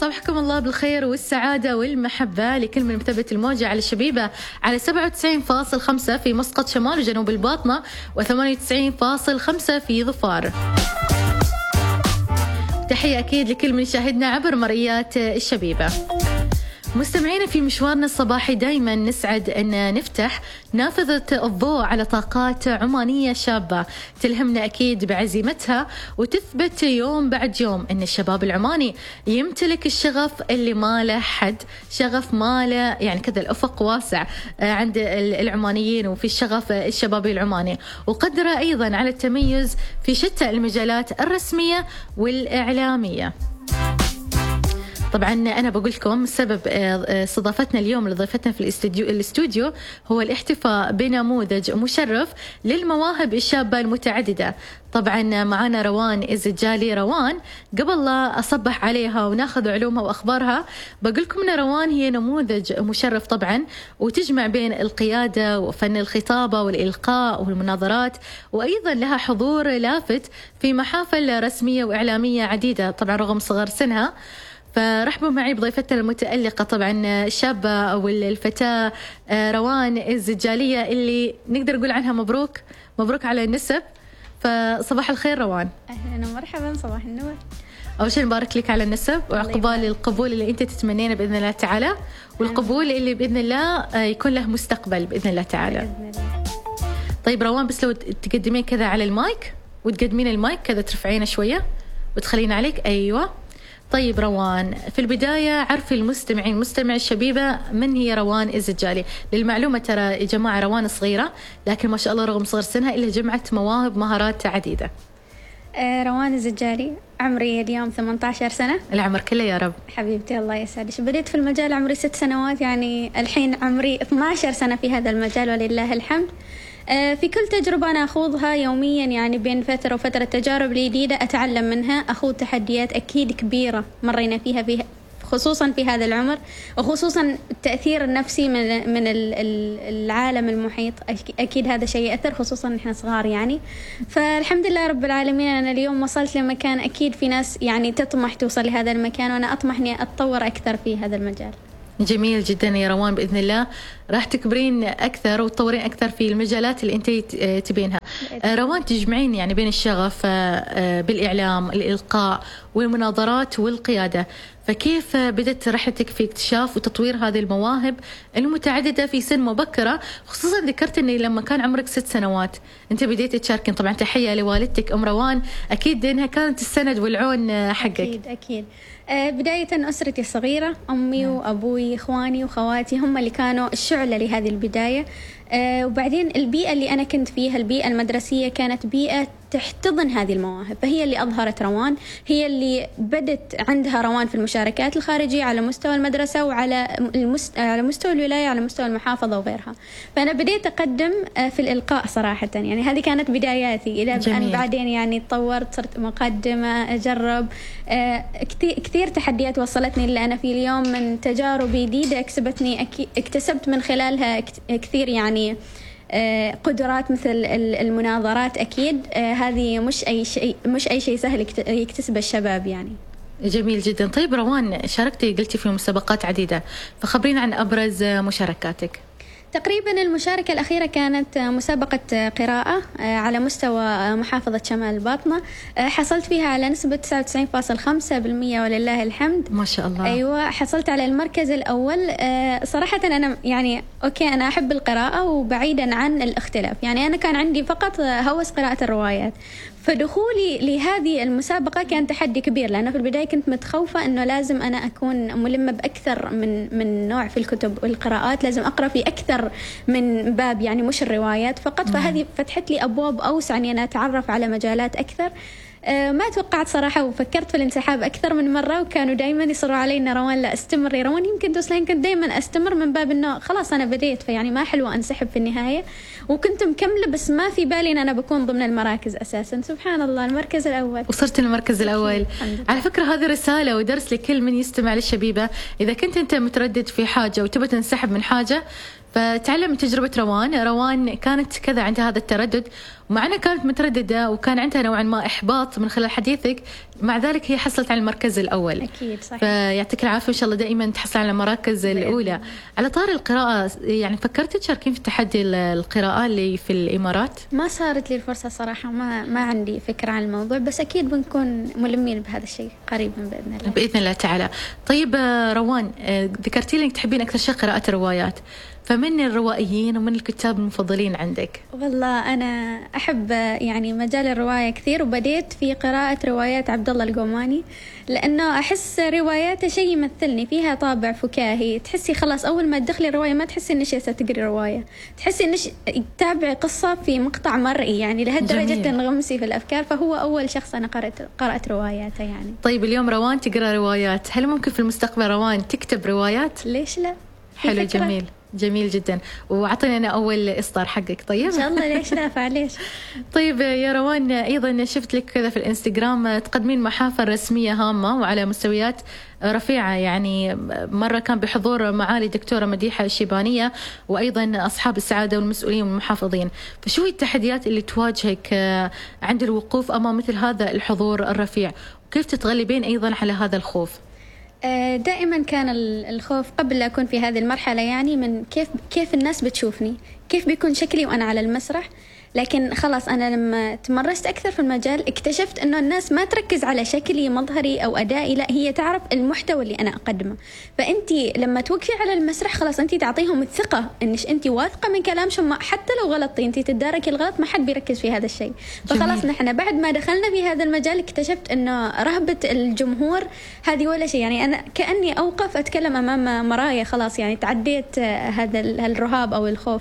صبحكم الله بالخير والسعادة والمحبة لكل من مثبت الموجة على الشبيبة على 97.5 في مسقط شمال وجنوب الباطنة و98.5 في ظفار. تحية أكيد لكل من يشاهدنا عبر مرئيات الشبيبة. مستمعينا في مشوارنا الصباحي دايما نسعد أن نفتح نافذة الضوء على طاقات عمانية شابة تلهمنا أكيد بعزيمتها وتثبت يوم بعد يوم أن الشباب العماني يمتلك الشغف اللي ما له حد، شغف ما له يعني كذا الأفق واسع عند العمانيين وفي الشغف الشبابي العماني، وقدره أيضا على التميز في شتى المجالات الرسمية والإعلامية. طبعا أنا بقول لكم سبب استضافتنا اليوم لضيفتنا في الاستوديو هو الاحتفاء بنموذج مشرف للمواهب الشابة المتعددة. طبعا معنا روان الزجالي. روان قبل لا أصبح عليها وناخذ علومها وأخبارها بقول لكم أن روان هي نموذج مشرف طبعا، وتجمع بين القيادة وفن الخطابة والإلقاء والمناظرات، وأيضا لها حضور لافت في محافل رسمية وإعلامية عديدة طبعا رغم صغر سنها. فرحبوا معي بضيفتنا المتألقة طبعا الشابة أو الفتاة روان الزجالية اللي نقدر نقول عنها مبروك على النسب. فصباح الخير روان. أهلا ومرحبا، صباح النور. أول شيء نبارك لك على النسب وعقبال القبول اللي أنت تتمنينه بإذن الله تعالى، والقبول اللي بإذن الله يكون له مستقبل بإذن الله تعالى. بإذن الله. طيب روان بس لو تقدمين كذا على المايك وتقدمين المايك كذا ترفعينه شوية وتخلين عليك. أيوة. طيب روان، في البداية عرفي المستمعين مستمع الشبيبة من هي روان الزجالي. للمعلومة ترى يا جماعة روان صغيرة لكن ما شاء الله رغم صغر سنها إلا جمعت مواهب مهارات عديدة. روان الزجالي، عمري اليوم 18 سنة. العمر كله يا رب. حبيبتي الله يسعدك. بديت في المجال عمري 6 سنوات، يعني الحين عمري 12 سنة في هذا المجال ولله الحمد. في كل تجربة أنا أخوضها يوميا، يعني بين فترة وفترة تجارب جديدة أتعلم منها، أخوض تحديات أكيد كبيرة مرينا فيها خصوصا في هذا العمر، وخصوصا التأثير النفسي من العالم المحيط. أكيد هذا شيء يأثر خصوصا نحن صغار يعني. فالحمد لله رب العالمين أنا اليوم وصلت لمكان أكيد في ناس يعني تطمح توصل لهذا المكان، وأنا أطمح إني أتطور أكثر في هذا المجال. جميل جدا يا روان، بإذن الله راح تكبرين أكثر وتطورين أكثر في المجالات اللي أنت تبينها. روان تجمعين يعني بين الشغف بالإعلام، الإلقاء والمناظرات والقيادة، فكيف بدأت رحلتك في اكتشاف وتطوير هذه المواهب المتعددة في سن مبكرة؟ خصوصا ذكرت أني لما كان عمرك 6 سنوات أنت بديت تشاركين. طبعا تحية لوالدتك أم روان، أكيد إنها كانت السند والعون حقك. أكيد. بداية أسرتي الصغيرة، أمي وأبوي إخواني وخواتي هم اللي كانوا الشعلة لهذه البداية. وبعدين البيئة اللي أنا كنت فيها، البيئة المدرسية، كانت بيئة تحتضن هذه المواهب، فهي اللي أظهرت روان، هي اللي بدت عندها روان في المشاركات الخارجية على مستوى المدرسة وعلى على مستوى الولاية، على مستوى المحافظة وغيرها. فأنا بديت أقدم في الإلقاء صراحة، يعني هذه كانت بداياتي، إلى أن بعدين يعني تطورت، صرت مقدمة، أجرب كثير تحديات وصلتني اللي أنا فيه اليوم، من تجارب جديدة اكتسبت من خلالها كثير يعني قدرات مثل المناظرات. أكيد هذه مش أي شيء سهل يكتسبه الشباب يعني. جميل جدا. طيب روان، شاركتي قلتي في مسابقات عديدة، فخبرين عن أبرز مشاركاتك. تقريبا المشاركة الأخيرة كانت مسابقة قراءة على مستوى محافظة شمال الباطنة، حصلت فيها على نسبة 99.5% ولله الحمد. ما شاء الله. أيوة، حصلت على المركز الأول. صراحة أنا يعني أنا أحب القراءة وبعيدا عن الاختلاف، يعني أنا كان عندي فقط هوس قراءة الروايات، فدخولي لهذه المسابقة كان تحدي كبير، لأنه في البداية كنت متخوفة أنه لازم أنا أكون ملمة بأكثر من نوع في الكتب والقراءات، لازم أقرأ في أكثر من باب، يعني مش الروايات فقط. فهذه فتحت لي أبواب أوسع أني أنا أتعرف على مجالات أكثر. ما توقعت صراحة، وفكرت في الانسحاب أكثر من مرة، وكانوا دايما يصروا علي إن روان لا استمري، روان يمكن توصلين. كنت دايما أستمر من باب إنه خلاص أنا بديت، فيعني ما حلوة أنسحب في النهاية، وكنت مكملة، بس ما في بالي إن أنا بكون ضمن المراكز أساسا. سبحان الله، المركز الأول، وصلت المركز الأول. على فكرة هذه رسالة ودرس لكل من يستمع للشبيبة. إذا كنت أنت متردد في حاجة وتبغى تنسحب من حاجة، فتعلم من تجربة روان كانت كذا عندها هذا التردد، ومع أنها كانت مترددة وكان عندها نوعا ما إحباط من خلال حديثك، مع ذلك هي حصلت على المركز الأول. أكيد صحيح. فيعطيك العافية، إن شاء الله دائما تحصل على المراكز الأولى. على طار القراءة، يعني فكرت تشاركين في تحدي القراءة اللي في الإمارات؟ ما صارت لي الفرصة صراحة، ما عندي فكرة عن الموضوع، بس أكيد بنكون ملمين بهذا الشيء قريبا بإذن الله. بإذن الله تعالى. طيب روان، ذكرتي لي إنك تحبين أكثر شيء قراءة الروايات، فمن الروائيين ومن الكتاب المفضلين عندك؟ والله أنا أحب يعني مجال الرواية كثير، وبديت في قراءة روايات عبد الله القوماني، لأنه أحس رواياته شيء يمثلني، فيها طابع فكاهي، تحسي خلاص أول ما تدخلي الرواية ما تحسي إنك ستقري رواية، تحسي إنك تتابعي قصة في مقطع مرئي، يعني لهالدرجة تنغمسي في الأفكار. فهو أول شخص أنا قرأت رواياته يعني. طيب اليوم روان تقرأ روايات، هل ممكن في المستقبل روان تكتب روايات؟ ليش لا؟ حلو، جميل جميل جدا. وعطينا أنا أول إصدار حقك. طيب إن شاء الله، ليش لا، فعليش. طيب يا روان، أيضا شفت لك كذا في الإنستغرام تقدمين محافل رسمية هامة وعلى مستويات رفيعة، يعني مرة كان بحضور معالي دكتورة مديحة الشيبانية وأيضا أصحاب السعادة والمسؤولين والمحافظين. فشو هي التحديات اللي تواجهك عند الوقوف أمام مثل هذا الحضور الرفيع، وكيف تتغلبين أيضا على هذا الخوف؟ دائما كان الخوف قبل لا أكون في هذه المرحلة، يعني من كيف الناس بتشوفني، كيف بيكون شكلي وأنا على المسرح. لكن خلاص أنا لما تمرست أكثر في المجال اكتشفت أنه الناس ما تركز على شكلي مظهري أو أدائي، لا هي تعرف المحتوى اللي أنا أقدمه. فأنتي لما توقفي على المسرح خلاص أنتي تعطيهم الثقة إنش أنتي واثقة من كلامهم، حتى لو غلطتي أنتي تداركي الغلط، ما حد بيركز في هذا الشيء. فخلاص نحن بعد ما دخلنا في هذا المجال اكتشفت أنه رهبة الجمهور هذه ولا شيء، يعني أنا كأني أوقف أتكلم أمام مرايا، خلاص يعني تعديت هذا الرهاب أو الخوف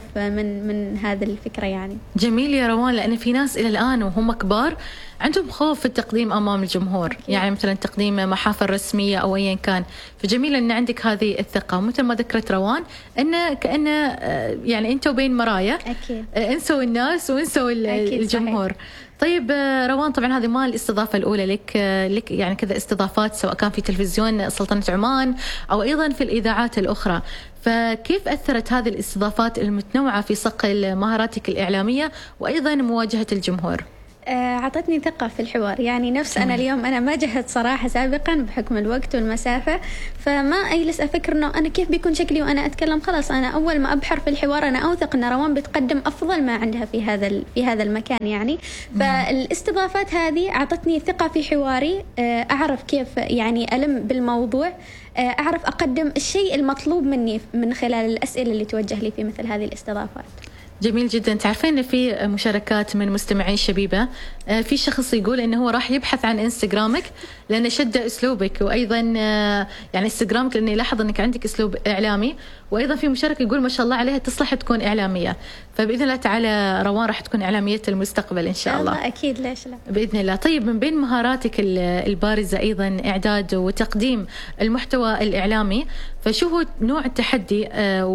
من هذا الفكرة يعني. جميل يا روان، لأن في ناس إلى الآن وهم كبار عندهم خوف في التقديم أمام الجمهور، يعني مثلا تقديم محافل رسمية أو أيا كان. فجميل أن عندك هذه الثقة، ومثل ما ذكرت روان أن كأنه يعني أنتوا بين مرايا، أكيد انسوا الناس وانسوا الجمهور. صحيح. طيب روان، طبعا هذه ما الاستضافة الأولى لك يعني كذا استضافات سواء كان في تلفزيون سلطنة عمان أو أيضا في الإذاعات الأخرى، فكيف أثرت هذه الاستضافات المتنوعة في صقل مهاراتك الإعلامية وأيضا مواجهة الجمهور؟ عطتني ثقة في الحوار، يعني نفس أنا اليوم أنا ما جهدت صراحة سابقا بحكم الوقت والمسافة، فما أجلس أفكر إنه أنا كيف بيكون شكلي وأنا أتكلم. خلاص أنا أول ما أبحر في الحوار أنا أوثق إن روان بتقدم أفضل ما عندها في هذا المكان يعني. فالاستضافات هذه عطتني ثقة في حواري، أعرف كيف يعني ألم بالموضوع، أعرف أقدم الشيء المطلوب مني من خلال الأسئلة اللي توجه لي في مثل هذه الاستضافات. جميل جدا. تعرفين إن في مشاركات من مستمعي الشبيبة، في شخص يقول إنه هو راح يبحث عن إنستغرامك لأنه شد أسلوبك، وأيضا يعني إنستغرامك لأنه يلاحظ إنك عندك أسلوب إعلامي، وأيضا في مشاركة يقول ما شاء الله عليها تصلح تكون إعلامية. فبإذن الله تعالى روان راح تكون إعلامية المستقبل إن شاء الله. أكيد، ليش لا، بإذن الله. طيب من بين مهاراتك البارزة أيضا إعداد وتقديم المحتوى الإعلامي، فشو هو نوع التحدي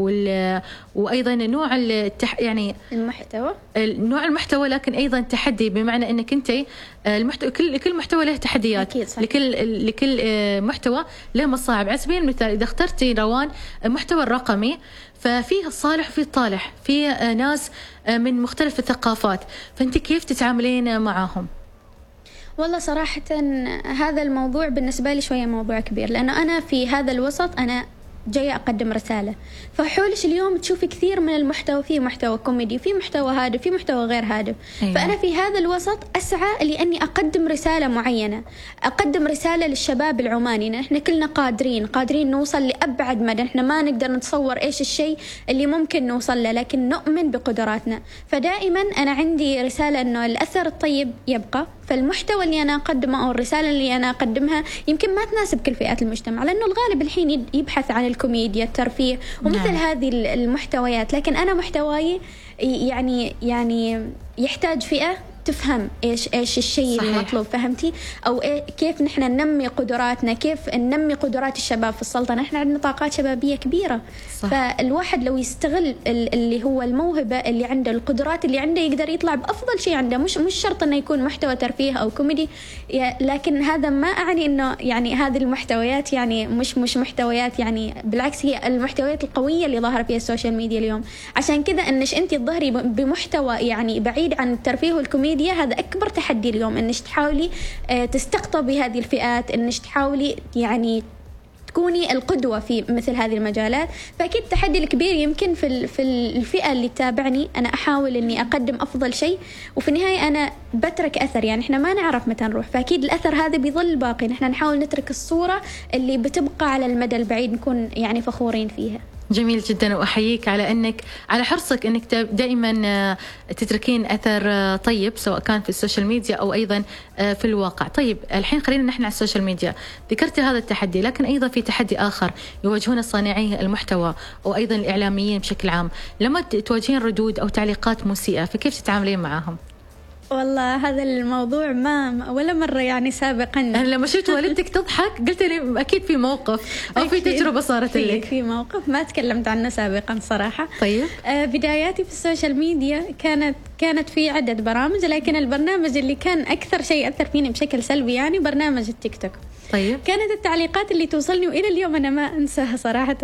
وأيضا نوع يعني نوع المحتوى، لكن أيضا تحدي بمعنى أنك أنت المحتوى كل محتوى له تحديات، لكل محتوى له مصاعب. على سبيل المثال إذا اخترتي روان محتوى الرقمي، ففيه الصالح وفيه الطالح، فيه ناس من مختلف الثقافات، فأنت كيف تتعاملين معهم؟ والله صراحة هذا الموضوع بالنسبة لي شوية موضوع كبير، لأنه أنا في هذا الوسط أنا جاية أقدم رسالة، فحولش اليوم تشوفي كثير من المحتوى، في محتوى كوميدي، في محتوى هادف، في محتوى غير هادف. أيوة. فأنا في هذا الوسط أسعى لأني أقدم رسالة معينة، أقدم رسالة للشباب العماني. نحن كلنا قادرين نوصل لأبعد مدى، نحن ما نقدر نتصور إيش الشيء اللي ممكن نوصل له، لكن نؤمن بقدراتنا. فدائما أنا عندي رسالة أنه الأثر الطيب يبقى، فالمحتوى اللي أنا أقدمه أو الرسالة اللي أنا أقدمها يمكن ما تناسب كل فئات المجتمع، لأنه الغالب الحين يبحث عن الكوميديا، الترفيه ومثل هذه المحتويات، لكن أنا محتواي يعني يحتاج فئة تفهم ايش الشيء المطلوب، فهمتي؟ او كيف نحن ننمي قدراتنا، كيف ننمي قدرات الشباب في السلطنة. نحن عندنا طاقات شبابية كبيرة. صح. فالواحد لو يستغل اللي هو الموهبة اللي عنده، القدرات اللي عنده، يقدر يطلع بأفضل شيء عنده. مش شرط انه يكون محتوى ترفيه او كوميدي، لكن هذا ما اعني انه يعني هذه المحتويات يعني مش محتويات، يعني بالعكس هي المحتويات القوية اللي ظاهرة فيها السوشيال ميديا اليوم. عشان كذا انش انت تظهري بمحتوى يعني بعيد عن الترفيه والكوميديا ميديا هذا أكبر تحدي اليوم، إنش تحاولي تستقطبي هذه الفئات، إنش تحاولي يعني تكوني القدوة في مثل هذه المجالات. فأكيد التحدي الكبير يمكن في الفئة اللي تتابعني، أنا أحاول إني أقدم أفضل شيء، وفي النهاية أنا بترك أثر، يعني إحنا ما نعرف متى نروح، فأكيد الأثر هذا بيظل باقي، إحنا نحاول نترك الصورة اللي بتبقى على المدى البعيد نكون يعني فخورين فيها. جميل جدا، وأحييك على حرصك أنك دائما تتركين أثر طيب، سواء كان في السوشيال ميديا أو أيضا في الواقع. طيب الحين خلينا نحن على السوشيال ميديا، ذكرت هذا التحدي، لكن أيضا في تحدي آخر يواجهون صانعي المحتوى وأيضا الإعلاميين بشكل عام، لما تواجهين ردود أو تعليقات مسيئة فكيف تتعاملين معهم؟ والله هذا الموضوع ما ولا مرة يعني سابقا. أنا لما شفت والدتك تضحك قلت لي أكيد في موقف أو في تجربة صارت لك. في موقف ما تكلمت عنه سابقا صراحة. طيب. بداياتي في السوشيال ميديا كانت في عدة برامج، لكن البرنامج اللي كان أكثر شيء أثر فيني بشكل سلبي يعني برنامج التيك توك. طيب. كانت التعليقات اللي توصلني وإلى اليوم أنا ما أنساها صراحة.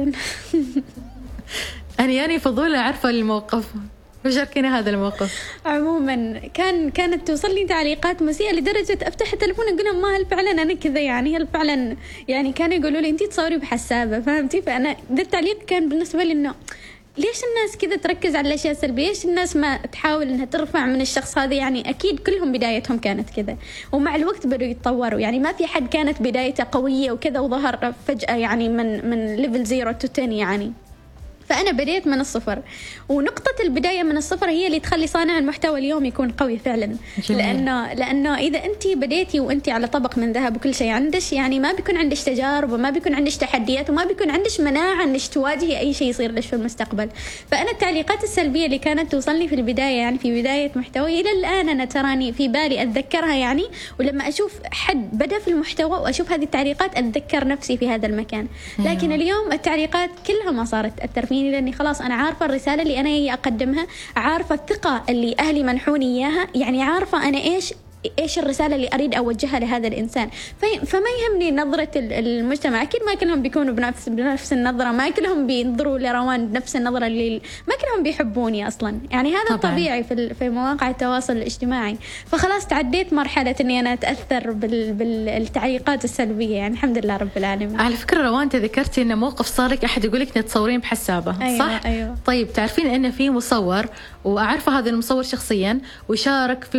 أنا يعني فضولة عارفة الموقف، وشاركينا هذا الموقف. عموما كانت توصلني تعليقات مسيئة لدرجة أفتح التلفون أقول لهم ما هل فعلا أنا كذا، يعني هل فعلا يعني كانوا يقولوا لي أنتي تصوري بحسابة، فهمتي؟ فأنا ده التعليق كان بالنسبة لي إنه ليش الناس كذا تركز على الأشياء السلبية؟ ليش الناس ما تحاول إنها ترفع من الشخص هذا؟ يعني أكيد كلهم بدايتهم كانت كذا، ومع الوقت بدوا يتطوروا، يعني ما في حد كانت بدايته قوية وكذا وظهر فجأة يعني من ليفل 0 to 10 يعني. فأنا بديت من الصفر، ونقطة البداية من الصفر هي اللي تخلي صانع المحتوى اليوم يكون قوي فعلا. لأنه إذا أنت بديتي وأنت على طبق من ذهب وكل شيء عندش، يعني ما بيكون عندش تجارب وما بيكون عندش تحديات وما بيكون عندش مناعة إنش تواجهي أي شيء يصير لش في المستقبل. فأنا التعليقات السلبية اللي كانت توصلني في البداية يعني في بداية محتوى إلى الآن أنا تراني في بالي أتذكرها يعني، ولما أشوف حد بدأ في المحتوى وأشوف هذه التعليقات أتذكر نفسي في هذا المكان. لكن اليوم التعليقات كلها ما صارت تأثر فيني، لأني خلاص أنا عارفة الرسالة اللي أنا أقدمها، عارفة الثقة اللي أهلي منحوني إياها، يعني عارفة أنا إيش الرسالة اللي أريد أوجهها لهذا الإنسان. فما يهمني نظرة المجتمع، أكيد ما كلهم بيكونوا بنفس النظرة، ما كلهم بينظروا لروان بنفس النظرة اللي ما كلهم بيحبوني أصلا، يعني هذا طبعاً. طبيعي في مواقع التواصل الاجتماعي. فخلاص تعديت مرحلة إني أنا أتأثر بالتعليقات السلبية، يعني الحمد لله رب العالمين. على فكرة روان تذكرتي إن موقف صار لك أحد يقولك تصورين بحسابة. أيوة صح؟ أيوة. طيب تعرفين إن في مصور، وأعرف هذا المصور شخصيا، وشارك في